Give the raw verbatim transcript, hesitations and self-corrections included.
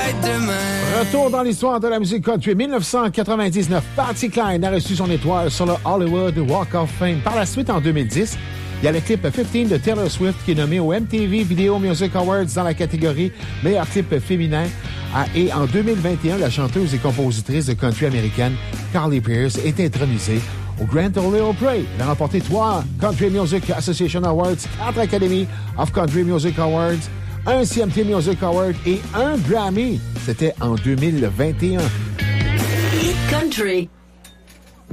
travail demain. Retour dans l'histoire de la musique country. dix-neuf cent quatre-vingt-dix-neuf, Patsy Cline a reçu son étoile sur le Hollywood Walk of Fame. Par la suite, en deux mille dix, il y a le clip quinze de Taylor Swift qui est nommé au M T V Video Music Awards dans la catégorie meilleur clip féminin. Et en deux mille vingt et un, la chanteuse et compositrice de country américaine Carly Pearce est intronisée au Grand Ole Opry. Elle a remporté trois Country Music Association Awards, quatre Academy of Country Music Awards, un C M T Music Award et un Grammy. C'était en deux mille vingt et un. Country.